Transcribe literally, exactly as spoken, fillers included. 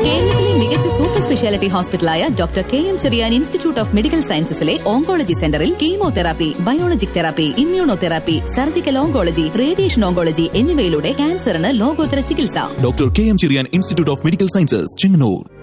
കേരളത്തിലെ മികച്ച super speciality ഹോസ്പിറ്റലായ doctor K M Cherian institute of medical സയൻസസിലെ oncology സെന്ററിൽ chemotherapy, biologic therapy, immunotherapy, surgical oncology, radiation oncology എന്നിവയിലൂടെ ക്യാൻസറിന് ലോകോത്തര ചികിത്സ. Doctor K M Cherian institute of medical sciences, Chengannur.